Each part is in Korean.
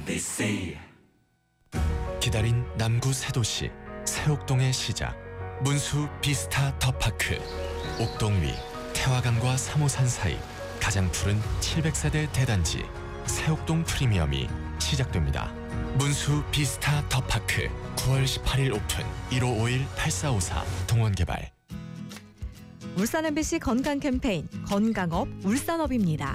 기다린 남구 새 도시 새옥동의 시작, 문수 비스타 더파크. 옥동 위 태화강과 3호산 사이 가장 푸른 700세대 대단지 새옥동 프리미엄이 시작됩니다. 문수 비스타 더파크 9월 18일 오픈. 1551-8454 동원개발. 울산 MBC 건강 캠페인 건강업 울산업입니다.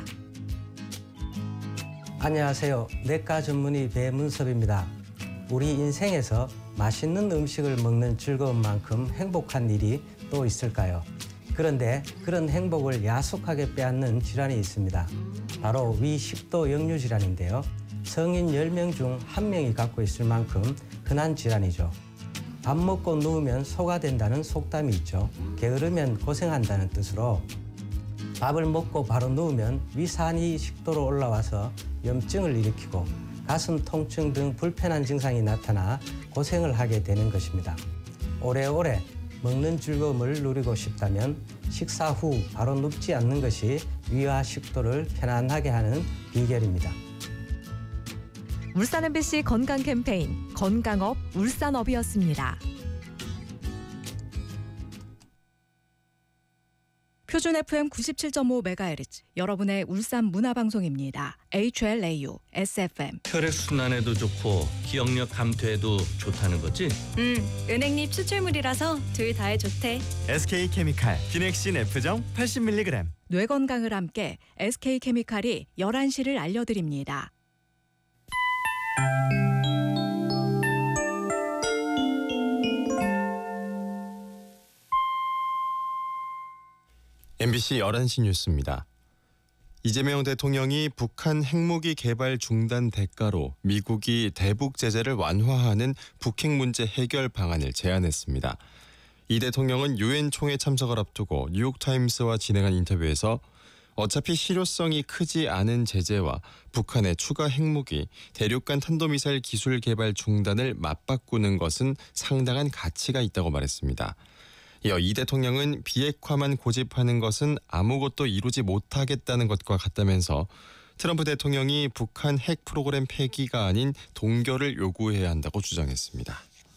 안녕하세요. 내과 전문의 배문섭입니다. 우리 인생에서 맛있는 음식을 먹는 즐거움만큼 행복한 일이 또 있을까요? 그런데 그런 행복을 야속하게 빼앗는 질환이 있습니다. 바로 위식도 역류 질환인데요. 성인 10명 중 1명이 갖고 있을 만큼 흔한 질환이죠. 밥 먹고 누우면 소가 된다는 속담이 있죠. 게으르면 고생한다는 뜻으로 밥을 먹고 바로 누우면 위산이 식도로 올라와서 염증을 일으키고 가슴 통증 등 불편한 증상이 나타나 고생을 하게 되는 것입니다. 오래오래 먹는 즐거움을 누리고 싶다면 식사 후 바로 눕지 않는 것이 위와 식도를 편안하게 하는 비결입니다. 울산 MBC 건강 캠페인 건강업 울산업이었습니다. 표준 FM 97.5MHz 여러분의 울산 문화방송입니다. HLAU SFM. 혈액순환에도 좋고 기억력 감퇴에도 좋다는 거지? 은행잎 추출물이라서 둘 다에 좋대. SK케미칼 비넥신 F정 80mg. 뇌 건강을 함께 SK케미칼이 11시를 알려드립니다. MBC 11시 뉴스입니다. 이재명 대통령이 북한 핵무기 개발 중단 대가로 미국이 대북 제재를 완화하는 북핵 문제 해결 방안을 제안했습니다. 이 대통령은 유엔 총회 참석을 앞두고 뉴욕타임스와 진행한 인터뷰에서 어차피 실효성이 크지 않은 제재와 북한의 추가 핵무기, 대륙간 탄도미사일 기술 개발 중단을 맞바꾸는 것은 상당한 가치가 있다고 말했습니다. 이어 이 대통령은 비핵화만 고집하는 것은 아무것도 이루지 못하겠다는 것과 같다면서 트럼프 대통령이 북한 핵 프로그램 폐기가 아닌 동결을 요구해야 한다고 주장했습니다.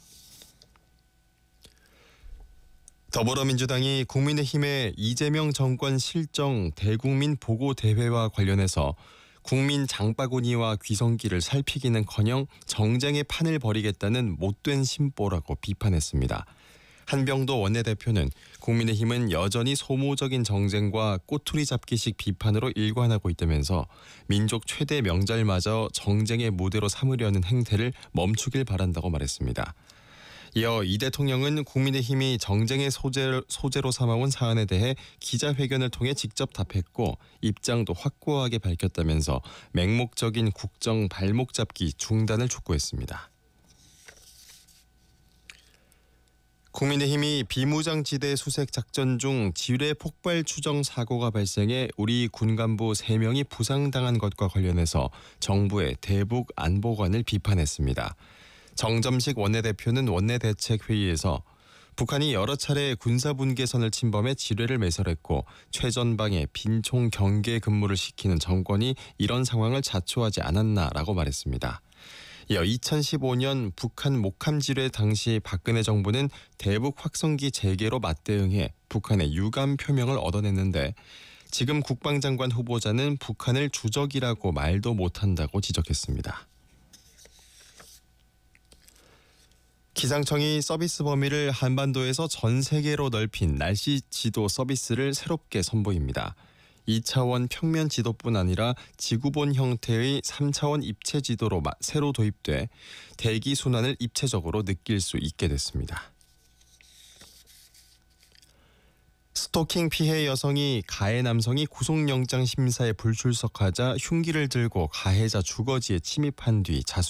더불어민주당이 국민의힘의 이재명 정권 실정 대국민 보고 대회와 관련해서 국민 장바구니와 귀성길을 살피기는커녕 정쟁의 판을 벌이겠다는 못된 심보라고 비판했습니다. 한병도 원내대표는 국민의힘은 여전히 소모적인 정쟁과 꼬투리 잡기식 비판으로 일관하고 있다면서 민족 최대 명절마저 정쟁의 무대로 삼으려는 행태를 멈추길 바란다고 말했습니다. 이어 이 대통령은 국민의힘이 정쟁의 소재로 삼아온 사안에 대해 기자회견을 통해 직접 답했고 입장도 확고하게 밝혔다면서 맹목적인 국정 발목 잡기 중단을 촉구했습니다. 국민의힘이 비무장지대 수색 작전 중 지뢰 폭발 추정 사고가 발생해 우리 군간부 3명이 부상당한 것과 관련해서 정부의 대북 안보관을 비판했습니다. 정점식 원내대표는 원내대책회의에서 북한이 여러 차례 군사분계선을 침범해 지뢰를 매설했고 최전방에 빈총 경계 근무를 시키는 정권이 이런 상황을 자초하지 않았나라고 말했습니다. 이어 2015년 북한 목함 지뢰 당시 박근혜 정부는 대북 확성기 재개로 맞대응해 북한의 유감 표명을 얻어냈는데 지금 국방장관 후보자는 북한을 주적이라고 말도 못한다고 지적했습니다. 기상청이 서비스 범위를 한반도에서 전 세계로 넓힌 날씨 지도 서비스를 새롭게 선보입니다. 2차원 평면 지도뿐 아니라 지구본 형태의 3차원 입체 지도로 새로 도입돼 대기 순환을 입체적으로 느낄 수 있게 됐습니다. 스토킹 피해 여성이 가해 남성이 구속영장 심사에 불출석하자 흉기를 들고 가해자 주거지에 침입한 뒤 자수